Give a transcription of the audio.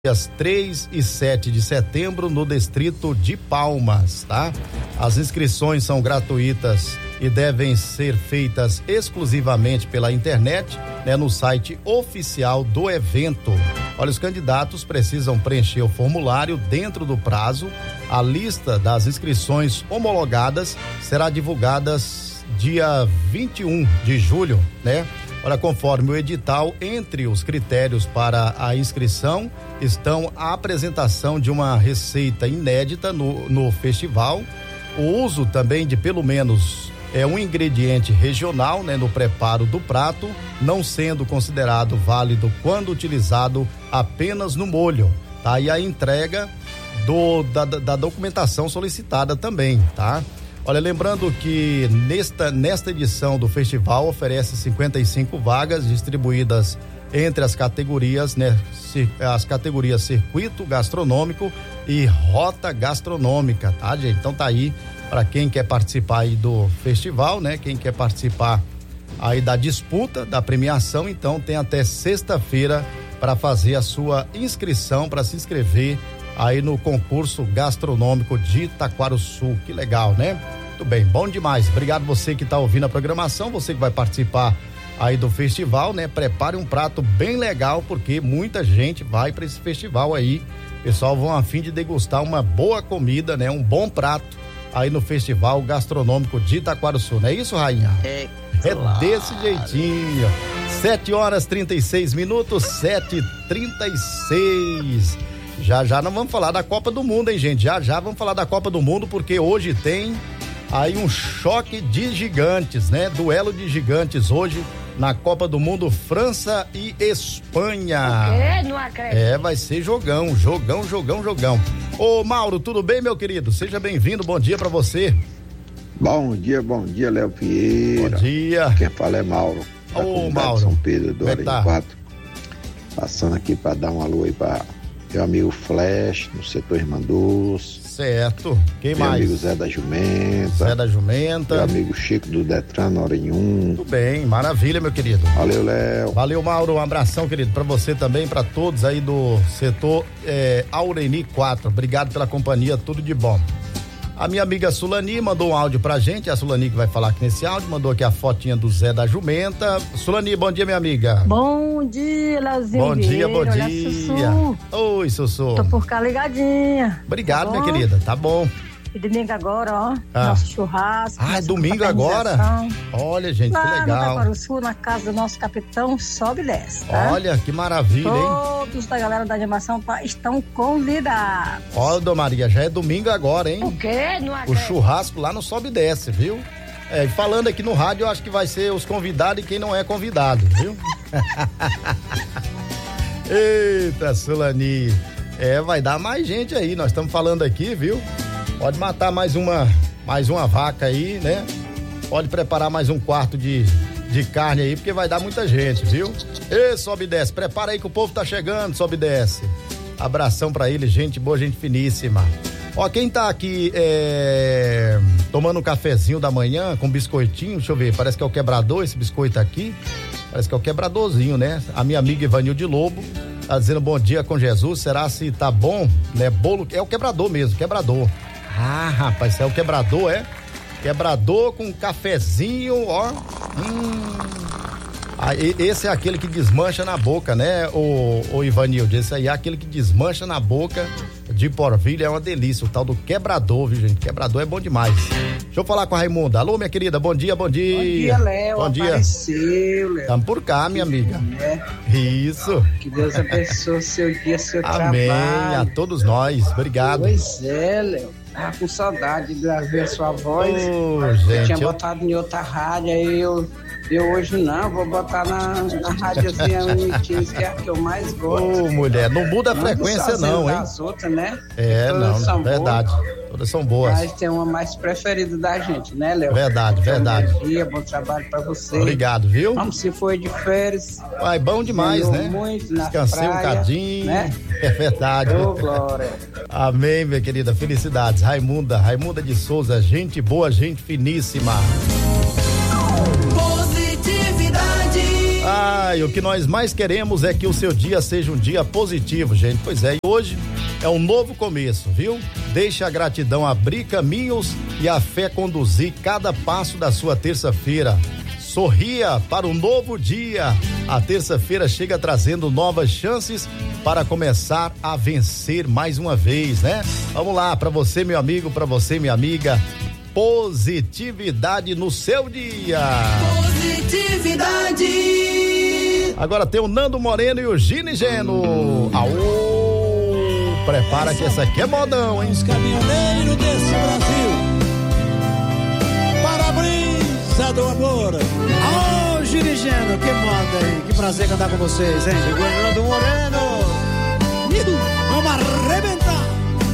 dias 3 e 7 de setembro no distrito de Palmas, tá? As inscrições são gratuitas e devem ser feitas exclusivamente pela internet, né, no site oficial do evento. Olha, os candidatos precisam preencher o formulário dentro do prazo. A lista das inscrições homologadas será divulgada dia 21 de julho, né? Olha, conforme o edital, entre os critérios para a inscrição estão a apresentação de uma receita inédita no festival, o uso também de pelo menos um ingrediente regional, né, no preparo do prato, não sendo considerado válido quando utilizado apenas no molho, tá? E a entrega da documentação solicitada também, tá? Olha, lembrando que nesta edição do festival oferece 55 vagas distribuídas entre as categorias, né? As categorias circuito gastronômico e rota gastronômica, tá, gente? Então tá aí para quem quer participar aí do festival, né? Quem quer participar aí da disputa, da premiação, então tem até sexta-feira para fazer a sua inscrição, para se inscrever aí no concurso gastronômico de Taquarussu. Que legal, né? Muito bem, bom demais. Obrigado você que está ouvindo a programação, você que vai participar aí do festival, né? Prepare um prato bem legal, porque muita gente vai para esse festival aí. Pessoal vão a fim de degustar uma boa comida, né? Um bom prato aí no Festival Gastronômico de Taquarussu, não é isso, Rainha? É claro. Desse jeitinho. 7h36, 7h36. Já nós vamos falar da Copa do Mundo, hein, gente? Já vamos falar da Copa do Mundo, porque hoje tem aí um choque de gigantes, né? Duelo de gigantes hoje na Copa do Mundo, França e Espanha. O quê? Não acredito. Vai ser jogão. Ô, Mauro, tudo bem, meu querido? Seja bem-vindo, bom dia pra você. Bom dia, Léo Vieira. Bom dia. Quem fala é Mauro. Ô, Mauro. São Pedro do Como é tá? 4. Passando aqui pra dar um alô aí pra meu amigo Flash, no setor Irmanduz. Certo. Quem meu mais? Meu amigo Zé da Jumenta. Meu amigo Chico do Detran, na hora em 1. Tudo bem, maravilha, meu querido. Valeu, Léo. Valeu, Mauro, um abração, querido, pra você também, pra todos aí do setor Aureni 4. Obrigado pela companhia, tudo de bom. A minha amiga Sulani mandou um áudio pra gente, a Sulani que vai falar aqui nesse áudio, mandou aqui a fotinha do Zé da Jumenta. Sulani, bom dia, minha amiga. Bom dia, Leozinho. Bom dia, bom dia. Sussu. Oi, Sussu. Tô por cá ligadinha. Obrigado, tá minha querida, tá bom. E domingo agora, ó, nosso churrasco. É domingo agora? Olha, gente, que legal. Lá no Taquarussu, na casa do nosso capitão, sobe e desce, tá? Olha, que maravilha, hein? Todos da galera da animação estão convidados. Olha, Dona Maria, já é domingo agora, hein? O quê? Não acredito. O churrasco lá no sobe e desce, viu? Falando aqui no rádio, eu acho que vai ser os convidados e quem não é convidado, viu? Eita, Sulani. Vai dar mais gente aí, nós estamos falando aqui, viu? Pode matar mais uma vaca aí, né? Pode preparar mais um quarto de carne aí, porque vai dar muita gente, viu? Sobe e desce, prepara aí que o povo tá chegando, sobe e desce. Abração pra ele, gente boa, gente finíssima. Ó, quem tá aqui tomando um cafezinho da manhã com biscoitinho, deixa eu ver, parece que é o quebrador esse biscoito aqui, parece que é o quebradorzinho, né? A minha amiga Ivanilde Lobo tá dizendo bom dia com Jesus, será se tá bom, né? Bolo, é o quebrador mesmo, quebrador. Ah, rapaz, isso é o quebrador, é? Quebrador com cafezinho, ó. Esse é aquele que desmancha na boca, né, o Ivanildo? Esse aí é aquele que desmancha na boca de porvilho, é uma delícia, o tal do quebrador, viu, gente? Quebrador é bom demais. Deixa eu falar com a Raimunda. Alô, minha querida, bom dia. Bom dia, Léo. Bom dia. Apareceu, Léo. Tamo por cá, minha amiga. Isso. Que Deus abençoe o seu dia, seu Amém, trabalho. a todos nós. Obrigado. Pois é, Léo. Tava com saudade de ver a sua voz. Gente, eu tinha botado em outra rádio, aí eu hoje não, vou botar na rádiozinha Unitis, que é a que eu mais gosto. Mulher, não muda a frequência não, hein? As outras, né? Todas não, verdade. Boas. Todas são boas. Mas tem uma mais preferida da gente, né, Léo? Verdade. Bom dia, bom trabalho pra você. Obrigado, viu? Como se foi de férias. Vai, bom demais, né? Muito na Descansei praia, um cadinho, né? É verdade. Ô, glória. Amém, minha querida, felicidades. Raimunda de Souza, gente boa, gente finíssima. O que nós mais queremos é que o seu dia seja um dia positivo, gente. Pois é, e hoje é um novo começo, viu? Deixe a gratidão abrir caminhos e a fé conduzir cada passo da sua terça-feira. Sorria para um novo dia. A terça-feira chega trazendo novas chances para começar a vencer mais uma vez, né? Vamos lá, para você, meu amigo, para você, minha amiga. Positividade no seu dia. Positividade. Agora tem o Nando Moreno e o Gini Geno. Aô, prepara que essa aqui é modão, hein? Os caminhoneiros desse Brasil. Para-brisa do amor. Alô, Gini Geno, que moda, hein? Que prazer cantar com vocês, hein? Chegou o Nando Moreno. Vamos arrebentar.